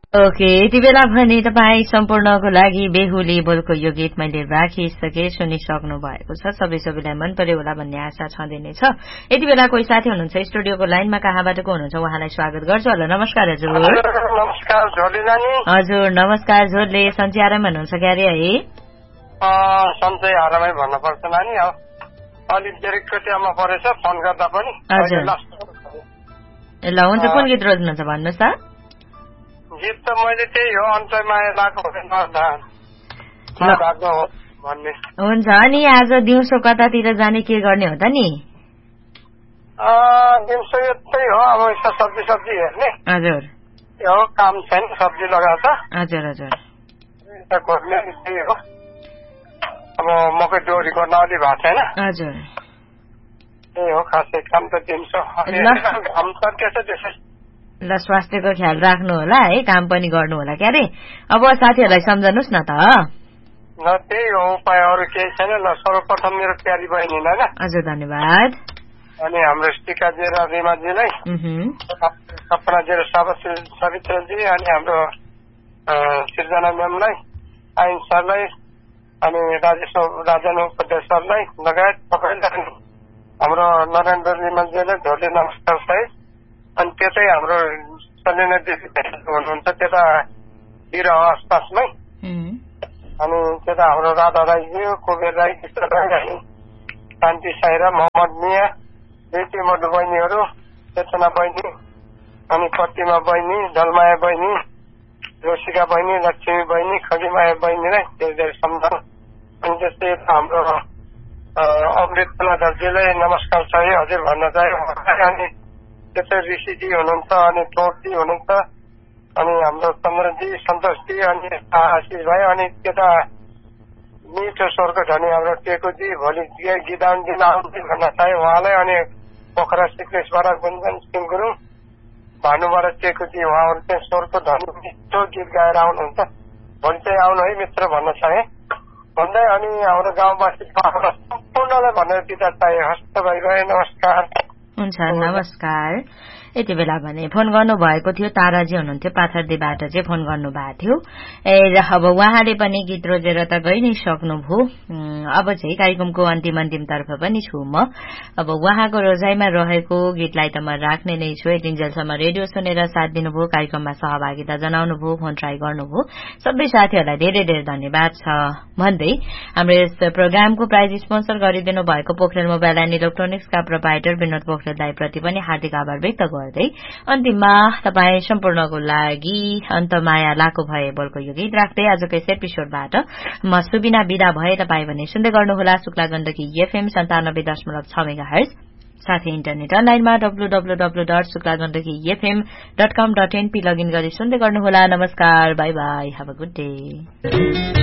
Okay, यति बेला भने तपाईँ सम्पूर्णको लागि बेहुली बोलको यो गीत मैले राखिसके सुनिसक्नु भएको छ। सबैलाई मन पर्यो होला भन्ने आशा छँदै नै छ। यति बेला कोही साथी हुनुहुन्छ स्टुडियोको लाइनमा, कहाँबाट को हुनुहुन्छ उहाँलाई स्वागत गर्छु। हेलो, नमस्कार हजुर। नमस्कार झोले नानी। हजुर नमस्कार झोले, सन्चै आरामै हुनुहुन्छ क्यारे है? सन्चै आरामै भन्नुपर्छ नानी। अलिक धेरै कृत्यमा परेछ फोन गर्दा पनि। हजुर ल हुन्छ, कुन गीत रोज्नुहुन्छ भन्नुहोस् त। गीत त मैले त्यही हो, अन्तमाया लाको भन्ने। हुन्छ, अनि आज दिउँसो कतातिर जाने के गर्ने हो त नि? दिउँसो यस्तै हो, अब यसो सब्जी हेर्ने। हजुर यो काम छैन, सब्जी लगाएको छ। हजुर हजुर खोज्ने त्यही हो। अब मकै डोरी गर्न अलि भएको छैन। हजुर त्यही हो खासै काम त दिउँसो। घाम त त्यसै ल, स्वास्थ्यको ख्याल राख्नु होला है, काम पनि गर्नु होला क्यारे। अब साथीहरूलाई सम्झनुहोस् न त। ल त्यही हो, उपाय अरू केही छैन। ल सर्वप्रथम मेरो प्यारी बहिनी ल। हजुर धन्यवाद। अनि हाम्रो टिकाजी र रिमाजीलाई, सपनाजी र सवित्रजी, अनि हाम्रो सृजना म्यामलाई, आइन सरलाई, अनि राजन उपाध्याय सरलाई लगायत सबैलाई, हाम्रो नरेन्द्र रिमाजीलाई झोले नमस्कार सहित। अनि त्यतै हाम्रो सलिना देवी हुनुहुन्छ त्यता बिर आसपासमै। अनि त्यता हाम्रो राधा राईजी, कुबेर राई, किशोर राई, शान्ति साइरा, मोहम्मद मिया, बेटी मधु बहिनीहरू, चेतना बहिनी, अनि प्रतिमा बहिनी, जलमाया बहिनी, रोशिका बहिनी, लक्ष्मी बहिनी, खगिमाया बहिनीलाई धेरै धेरै सम्झना। अनि त्यस्तै हाम्रो अमृतला दाजुलाई नमस्कार चाहिँ हजुर भन्न चाहे। अनि त्यस्तै ऋषिजी हुनुहुन्छ, अनि टोटजी हुनुहुन्छ, अनि हाम्रो चन्द्रजी, सन्तोषजी, अनि आशिष भाइ, अनि त्यता मिठो स्वरको धनी हाम्रो टेकुजी, भोलि गीताउन दिन आउँदै भन्न चाहे उहाँलाई। अनि पोखरा श्रीकृष्णबाट गुन्जन सिंह गुरुङ, भानुबाट टेकुजी, उहाँहरू चाहिँ स्वरको धनी मिठो गीत गाएर आउनुहुन्छ। भोलि चाहिँ आउनु है मित्र भन्न चाहे भन्दै। अनि हाम्रो गाउँवासी सम्पूर्णलाई भनेर दिँदा चाहे। हस्त भाइ भाइ नमस्कार। हुन्छ नमस्कार। यति बेला भने फोन गर्नुभएको थियो, ताराजी हुनुहुन्थ्यो पाथरदेबाट चाहिँ फोन गर्नुभएको थियो। अब उहाँले पनि गीत रोजेर त गइ नै सक्नुभयो। अब चाहिँ कार्यक्रमको अन्तिमतर्फ पनि छु म। अब उहाँको रोजाइमा रहेको गीतलाई त म राख्ने नै छु। यतिन्जेलसम्म रेडियो सुनेर साथ दिनुभयो, कार्यक्रममा सहभागिता जनाउनुभयो, फोन ट्राई गर्नुभयो, सबै साथीहरूलाई धेरै धेरै धन्यवाद छ भन्दै हाम्रो यस प्रोग्रामको प्राइज स्पोन्सर गरिदिनु भएको Pokharel mobile and इलेक्ट्रोनिक्सका proprietor Vinod पोखरेललाई प्रति पनि हार्दिक आभार व्यक्त गर्दै अन्तिममा तपाईँ सम्पूर्णको लागि अन्तमाया लाको भए बोलको यो गीत राख्दै आजको यस एपिसोडबाट म सुबिना बिदा भए। तपाईँ भने सुन्दै गर्नुहोला शुक्ला गण्डकी FM 97.6 मेगाहर्ज, साथै इन्टरनेट अनलाइनमा www.शुक्लागण्डकीfm.com.np लगइन गरी सुन्दै गर्नुहोला। नमस्कार, by by, have a good day.